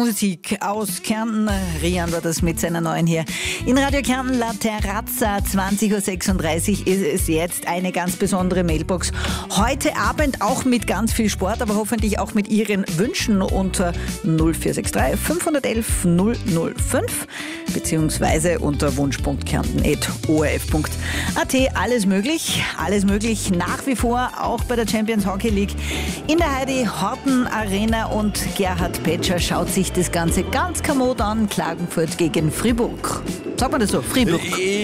Musik aus Kärnten. Rian war das mit seiner neuen hier. In Radio Kärnten La Terrazza, 20.36 Uhr ist es jetzt eine ganz besondere Mailbox. Heute Abend auch mit ganz viel Sport, aber hoffentlich auch mit Ihren Wünschen unter 0463 511 005 beziehungsweise unter wunsch.kärnten@orf.at. Alles möglich nach wie vor, auch bei der Champions Hockey League in der Heidi-Horten Arena, und Gerhard Petscher schaut sich das Ganze ganz kommod an. Klagenfurt gegen Fribourg. Sagt man das so? Fribourg.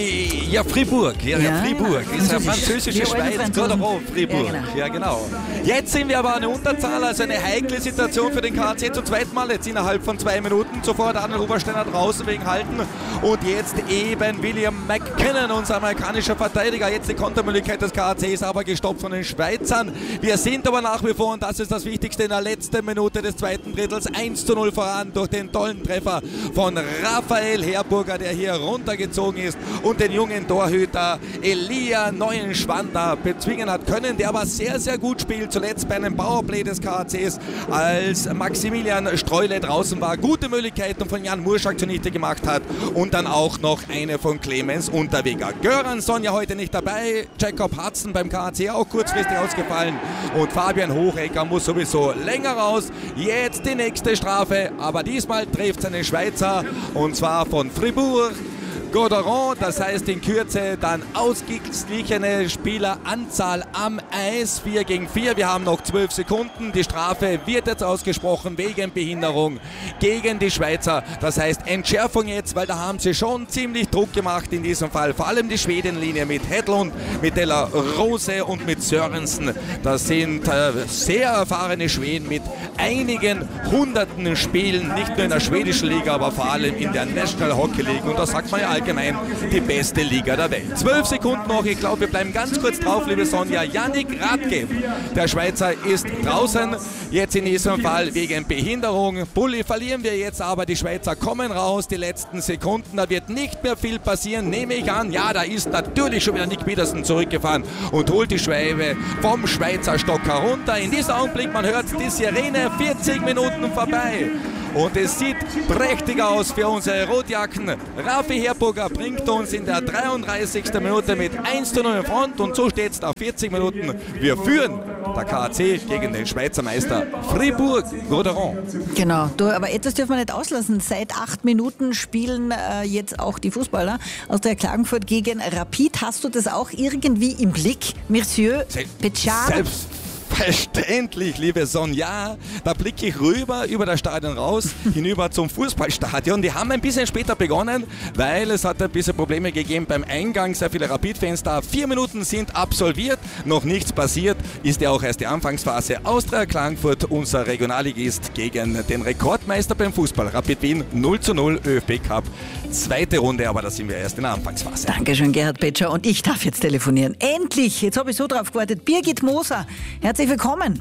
Ja, Fribourg. Ja, Fribourg. Ist eine französische Schweiz. Fribourg. Ja, genau. Jetzt sind wir aber eine Unterzahl, also eine heikle Situation für den KAC zum zweiten Mal. Jetzt innerhalb von 2 Minuten. Zuvor der Daniel Obersteiner draußen wegen Halten. Und jetzt eben William McKinnon, unser amerikanischer Verteidiger. Jetzt die Kontermöglichkeit des KAC ist aber gestoppt von den Schweizern. Wir sind aber nach wie vor, und das ist das Wichtigste, in der letzten Minute des zweiten Drittels 1:0 voran durch den tollen Treffer von Raphael Herburger, der hier runtergezogen ist und den jungen Torhüter Elia Neuenschwander bezwingen hat können, der aber sehr, sehr gut spielt. Zuletzt bei einem Powerplay des KACs, als Maximilian Streule draußen war. Gute Möglichkeiten von Jan Murschak zunichte gemacht hat, und dann auch noch eine von Clemens Unterweger. Göransson ja heute nicht dabei, Jacob Hudson beim KAC auch kurzfristig ausgefallen, und Fabian Hochecker muss sowieso länger raus. Jetzt die nächste Strafe, aber diesmal trifft es einen Schweizer, und zwar von Fribourg. Goderon, das heißt in Kürze dann ausgeglichene Spieleranzahl am Eis, 4 gegen 4. Wir haben noch 12 Sekunden. Die Strafe wird jetzt ausgesprochen wegen Behinderung gegen die Schweizer. Das heißt Entschärfung jetzt, weil da haben sie schon ziemlich Druck gemacht in diesem Fall. Vor allem die Schwedenlinie mit Hedlund, mit Della Rose und mit Sörensen. Das sind sehr erfahrene Schweden mit einigen hunderten Spielen, nicht nur in der schwedischen Liga, aber vor allem in der National Hockey League. Und das sagt man ja allgemein die beste Liga der Welt. 12 Sekunden noch, ich glaube, wir bleiben ganz kurz drauf, liebe Sonja. Yannick Radke, der Schweizer, ist draußen, jetzt in diesem Fall wegen Behinderung. Bulli verlieren wir jetzt, aber die Schweizer kommen raus, die letzten Sekunden, da wird nicht mehr viel passieren, nehme ich an. Ja, da ist natürlich schon wieder Nick Peterson zurückgefahren und holt die Scheibe vom Schweizer Stock herunter. In diesem Augenblick, man hört die Sirene, 40 Minuten vorbei. Und es sieht prächtig aus für unsere Rotjacken. Raffi Herburger bringt uns in der 33. Minute mit 1:0 in Front, und so steht es nach 40 Minuten. Wir führen der KAC gegen den Schweizer Meister Fribourg-Goderon. Genau, aber etwas dürfen wir nicht auslassen. Seit 8 Minuten spielen jetzt auch die Fußballer aus der Klagenfurt gegen Rapid. Hast du das auch irgendwie im Blick, Monsieur Petscher? Selbstverständlich, liebe Sonja. Da blicke ich rüber, über das Stadion raus, hinüber zum Fußballstadion. Die haben ein bisschen später begonnen, weil es hat ein bisschen Probleme gegeben beim Eingang. Sehr viele Rapid-Fans da. 4 Minuten sind absolviert, noch nichts passiert. Ist ja auch erst die Anfangsphase. Austria Klagenfurt, unser Regionalligist, gegen den Rekordmeister beim Fußball. Rapid Wien 0:0 ÖFB Cup. Zweite Runde, aber da sind wir erst in der Anfangsphase. Dankeschön, Gerhard Petscher. Und ich darf jetzt telefonieren. Endlich! Jetzt habe ich so drauf gewartet. Birgit Moser, herzlich willkommen.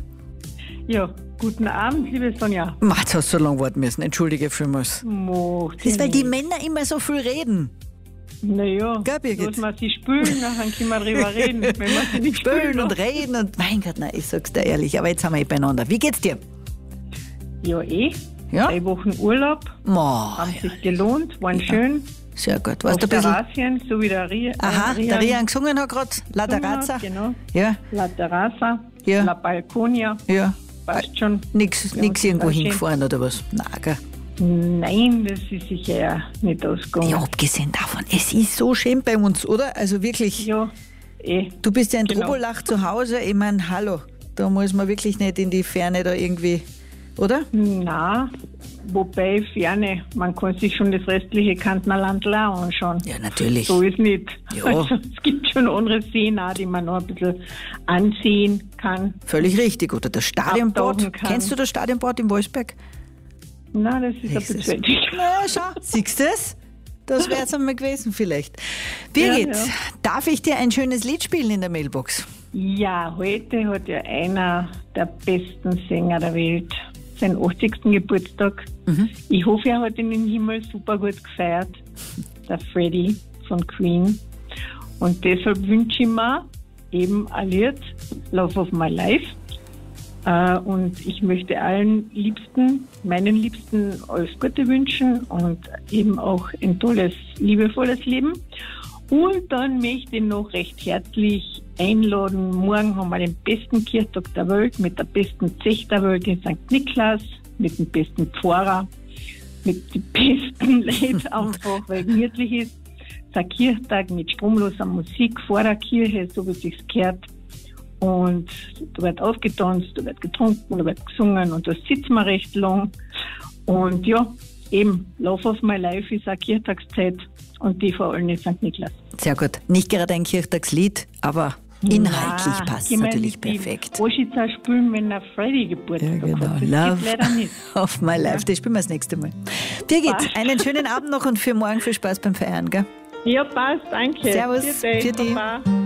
Ja, guten Abend, liebe Sonja. Jetzt hast du so lange warten müssen. Entschuldige vielmals. Das ist, weil die Männer immer so viel reden. Naja, gell, Birgit? lass mal sie spülen, dann können wir drüber reden. Wenn wir sie nicht spülen und reden und mein Gott, nein, ich sag's dir ehrlich, aber jetzt haben wir beieinander. Wie geht's dir? Ja, Ja? 3 Wochen Urlaub, haben sich gelohnt, waren schön. Sehr gut. Warst du auf Terrazien, so wie der Rian. Der Rian gesungen hat gerade, La Terrazza. Genau, ja. La Terrazza, ja. La Balconia. Ja. Passt schon. Nix irgendwo hingefahren oder was? Nein, gell? Nein, das ist sicher ja nicht ausgegangen. Ja, abgesehen davon, es ist so schön bei uns, oder? Also wirklich. Ja, Du bist ja in genau. Trobolach zu Hause, ich meine, hallo, da muss man wirklich nicht in die Ferne da irgendwie, oder? Na, wobei Ferne, man kann sich schon das restliche Kärntnerland anschauen. Ja, natürlich. So ist nicht. Ja. Also, es gibt schon andere Seen, auch, die man noch ein bisschen ansehen kann. Völlig richtig. Oder das Stadionbad. Abtauchen kann. Kennst du das Stadionbad in Wolfsberg? Nein, das ist ein bisschen wenig. Na, schau, siehst du das? Das wäre es einmal gewesen vielleicht. Birgit, Ja. darf ich dir ein schönes Lied spielen in der Mailbox? Ja, heute hat ja einer der besten Sänger der Welt seinen 80. Geburtstag. Ich hoffe, er hat ihn im Himmel super gut gefeiert. Der Freddie von Queen. Und deshalb wünsche ich mir eben ein Lied, Love of My Life. Und ich möchte allen Liebsten, meinen Liebsten, alles Gute wünschen und eben auch ein tolles, liebevolles Leben. Und dann möchte ich noch recht herzlich einladen. Morgen haben wir den besten Kirchtag der Welt mit der besten Zeche der Welt in St. Niklas, mit dem besten Pfarrer, mit den besten Leuten einfach, weil gemütlich ist. Es ist ein Kirchtag mit stromloser Musik vor der Kirche, so wie es sich gehört. Und da wird aufgetanzt, da wird getrunken, da wird gesungen und da sitzen wir recht lang. Und ja, eben, Love of My Life ist eine Kirchtagszeit und die vor allem in St. Niklas. Sehr gut. Nicht gerade ein Kirchtagslied, aber inhaltlich passt es natürlich perfekt. Oschitzer spielen, wenn der Freddy Geburtstag hat. Das Love geht leider nicht. of My Life, das spielen wir das nächste Mal. Birgit, einen schönen Abend noch und für morgen viel Spaß beim Feiern, gell? Ja, passt, danke. Servus, für dich.